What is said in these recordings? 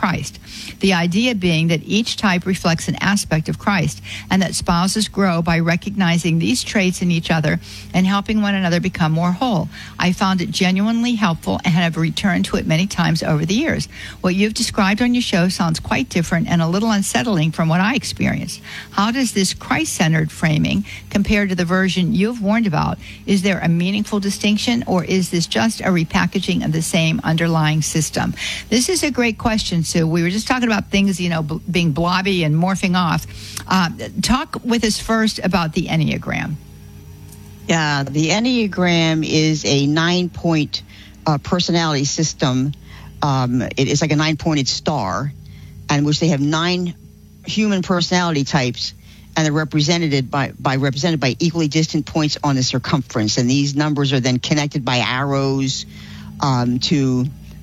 Christ. The idea being that each type reflects an aspect of Christ, and that spouses grow by recognizing these traits in each other and helping one another become more whole. I found it genuinely helpful and have returned to it many times over the years. What you've described on your show sounds quite different and a little unsettling from what I experienced. How does this Christ-centered framing compare to the version you've warned about? Is there a meaningful distinction, or is this just a repackaging of the same underlying system? This is a great question, Sue. We were just talking about things, being blobby and morphing off. Talk with us first about the Enneagram. Yeah, the Enneagram is a 9-point personality system. It is like a 9-pointed star, in which they have 9 human personality types, and they're represented by equally distant points on the circumference. And these numbers are then connected by arrows to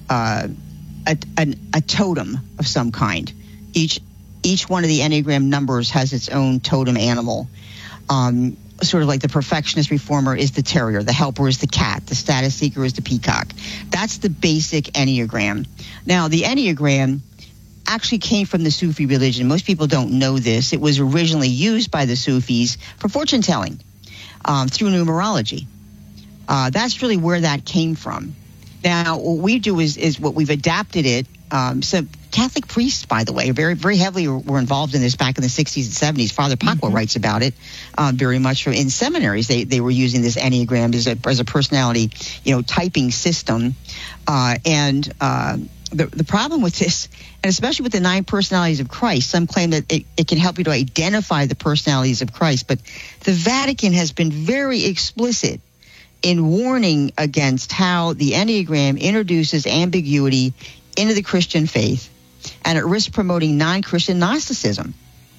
a totem of some kind. Each one of the Enneagram numbers has its own totem animal. Sort of like the perfectionist reformer is the terrier, the helper is the cat, the status seeker is the peacock. That's the basic Enneagram. Now, the Enneagram actually came from the Sufi religion. Most people don't know this. It was originally used by the Sufis for fortune telling through numerology. That's really where that came from. Now, what we do is what we've adapted it. So Catholic priests, by the way, very, very heavily were involved in this back in the 60s and 70s. Father Pacwa writes about it very much. In seminaries, they were using this Enneagram as a personality, typing system. The problem with this, and especially with the 9 personalities of Christ, some claim that it can help you to identify the personalities of Christ. But the Vatican has been very explicit in warning against how the Enneagram introduces ambiguity into the Christian faith, and it risks promoting non-Christian Gnosticism.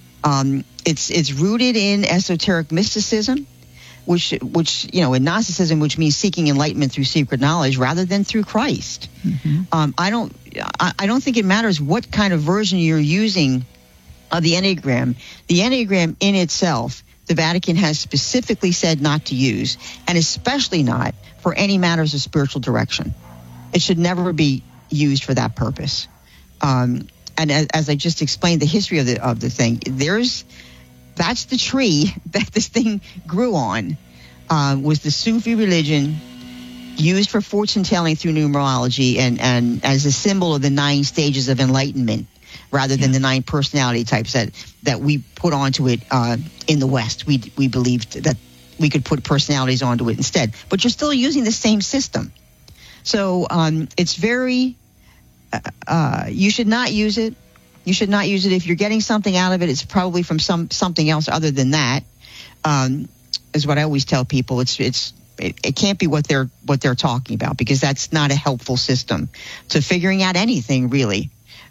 It's rooted in esoteric mysticism, which in Gnosticism, which means seeking enlightenment through secret knowledge rather than through Christ. I don't think it matters what kind of version you're using of the Enneagram. The Enneagram in itself, the Vatican has specifically said not to use, and especially not for any matters of spiritual direction. It should never be used for that purpose. And as I just explained, the history of the thing, that's the tree that this thing grew on, was the Sufi religion used for fortune telling through numerology and as a symbol of the 9 stages of enlightenment, rather than the 9 personality types that we put onto it in the West. We believed that we could put personalities onto it instead, but you're still using the same system. So it's very. You should not use it. You should not use it. If you're getting something out of it, it's probably from something else other than that. Is what I always tell people. It can't be what they're talking about, because that's not a helpful system to figuring out anything really.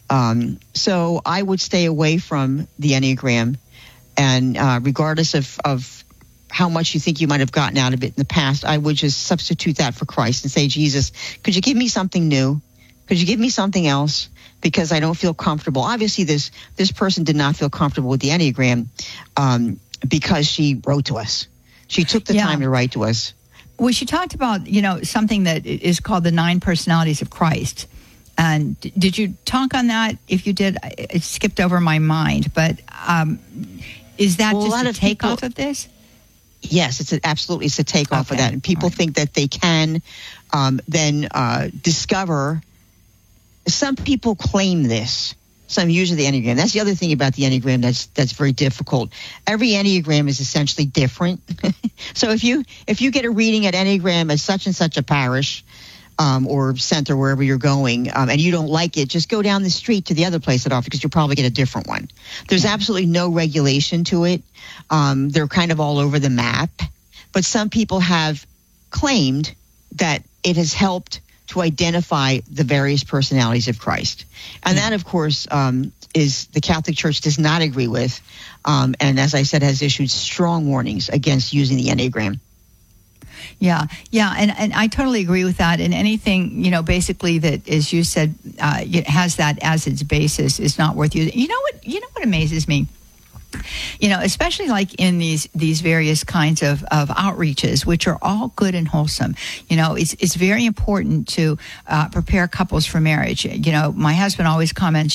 So I would stay away from the Enneagram, and regardless of how much you think you might have gotten out of it in the past, I would just substitute that for Christ and say, Jesus, could you give me something new? Could you give me something else? Because I don't feel comfortable. Obviously, this person did not feel comfortable with the Enneagram because she wrote to us. She took the time to write to us. Well, she talked about, something that is called the 9 personalities of Christ. And did you talk on that? If you did, it skipped over my mind. But is that just a takeoff of this? Yes, it's a takeoff of that. And people think that they can then discover. Some people claim this. Some use the Enneagram. That's the other thing about the Enneagram that's very difficult. Every Enneagram is essentially different. So if you get a reading at Enneagram at such and such a parish or center, wherever you're going, and you don't like it, just go down the street to the other place that offers, because you'll probably get a different one. There's absolutely no regulation to it. They're kind of all over the map. But some people have claimed that it has helped to identify the various personalities of Christ. And that, of course, is the Catholic Church does not agree with, and as I said, has issued strong warnings against using the Enneagram. Yeah, and I totally agree with that. And anything, basically that, as you said, has that as its basis is not worth using. You know what amazes me? Especially like in these various kinds of outreaches, which are all good and wholesome. It's very important to prepare couples for marriage. My husband always comments,